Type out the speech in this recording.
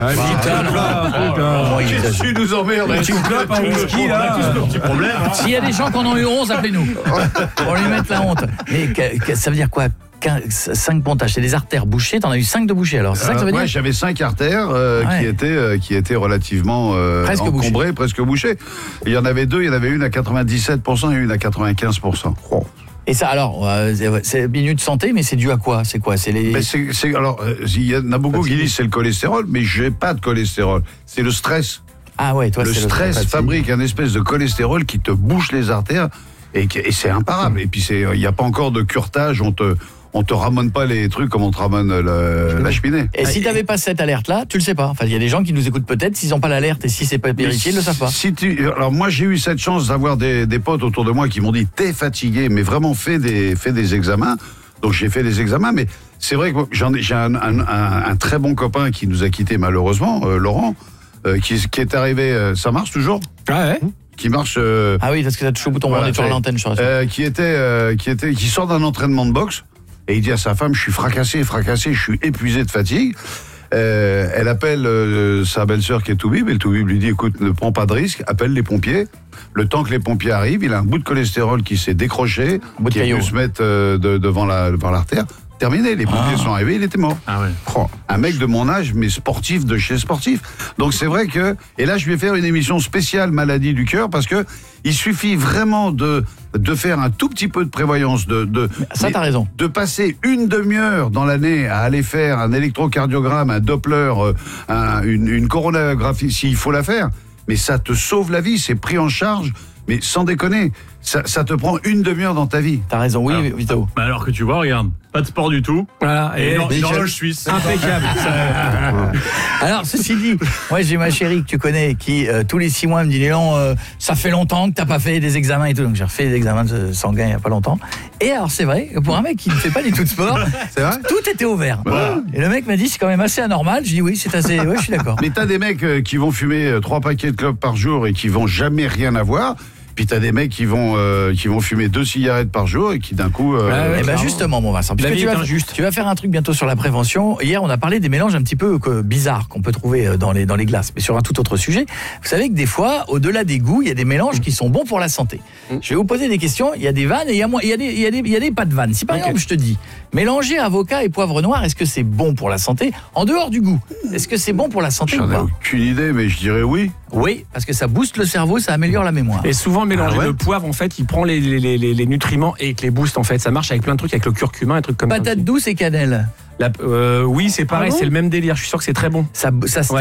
Qu'est-ce que tu nous emmerdes? Tu clopes un whisky, là. Petit problème. S'il y a des gens qui en ont eu 11, appelez-nous. Pour lui mettre la honte. Mais ça veut dire quoi? 5 pontages, c'est des artères bouchées. T'en as eu 5 de bouchées, alors c'est ça que ça veut dire? J'avais 5 artères qui étaient relativement encombrées, presque bouchées. Il y en avait 2, il y en avait une à 97% et une à 95%. Oh. Et ça, alors, c'est minute santé, mais c'est dû à quoi? C'est quoi? C'est les... Alors, il y en a beaucoup qui disent c'est le cholestérol, mais j'ai pas de cholestérol. C'est le stress. Ah ouais, toi, le stress fabrique un espèce de cholestérol qui te bouche les artères et c'est imparable. Et puis il n'y a pas encore de curetage, on te ramène pas les trucs comme on te ramène la cheminée. Et si t'avais pas cette alerte-là, tu le sais pas. Enfin, il y a des gens qui nous écoutent peut-être, s'ils ont pas l'alerte et si c'est pas vérifié, ils le savent pas. Alors moi, j'ai eu cette chance d'avoir des potes autour de moi qui m'ont dit t'es fatigué, mais vraiment fais des examens. Donc j'ai fait des examens, mais c'est vrai que j'ai un très bon copain qui nous a quittés malheureusement, Laurent, qui est arrivé. Ça marche toujours? Ah ouais. Qui marche. Ah oui, parce que t'as touché au bouton, on est sur l'antenne, je crois. Qui sort d'un entraînement de boxe. Et il dit à sa femme, je suis fracassé, je suis épuisé de fatigue. Elle appelle sa belle-sœur qui est Toubib, et le Toubib lui dit, écoute, ne prends pas de risque, appelle les pompiers. Le temps que les pompiers arrivent, il a un bout de cholestérol qui s'est décroché, qui a pu se mettre devant l'artère. Terminé, les pompiers sont arrivés, il était mort. Ah ouais. Oh, un mec de mon âge, mais sportif de chez sportif. Donc c'est vrai que... Et là, je vais faire une émission spéciale maladie du cœur, parce que il suffit vraiment de faire un tout petit peu de prévoyance. Ça, t'as raison. De passer une demi-heure dans l'année à aller faire un électrocardiogramme, un Doppler, une coronagraphie, s'il faut la faire. Mais ça te sauve la vie, c'est pris en charge. Mais sans déconner, ça te prend une demi-heure dans ta vie. T'as raison, oui, Vito. Bah alors que tu vois, regarde, pas de sport du tout. Voilà, et une horloge suisse. Impeccable. Alors, ceci dit, moi j'ai ma chérie que tu connais qui, tous les 6 mois, me dit Léon, ça fait longtemps que t'as pas fait des examens et tout. Donc j'ai refait des examens sanguins il y a pas longtemps. Et alors, c'est vrai, pour un mec qui ne fait pas du tout de sport, tout était au vert. Voilà. Et le mec m'a dit, c'est quand même assez anormal. Je dis oui, c'est assez. Ouais, je suis d'accord. Mais t'as des mecs qui vont fumer 3 paquets de clopes par jour et qui vont jamais rien avoir. Puis t'as des mecs qui vont fumer 2 cigarettes par jour et qui d'un coup... et ben justement, mon Vincent, puisque tu vas faire un truc bientôt sur la prévention. Hier, on a parlé des mélanges un petit peu bizarres qu'on peut trouver dans les glaces, mais sur un tout autre sujet. Vous savez que des fois, au-delà des goûts, il y a des mélanges qui sont bons pour la santé. Je vais vous poser des questions. Il y a des vannes et il y a des pas de vannes. Si par exemple, je te dis, mélanger avocat et poivre noir, est-ce que c'est bon pour la santé en dehors du goût? Est-ce que c'est bon pour la santé ou pas? J'en ai aucune idée, mais je dirais oui. Oui, parce que ça booste le cerveau, ça améliore la mémoire. Et souvent mélanger le poivre, en fait, il prend les nutriments et il les booste, en fait. Ça marche avec plein de trucs, avec le curcuma, et trucs comme ça. Patate douce et cannelle. Oui, c'est pareil, c'est le même délire. Je suis sûr que c'est très bon. Ça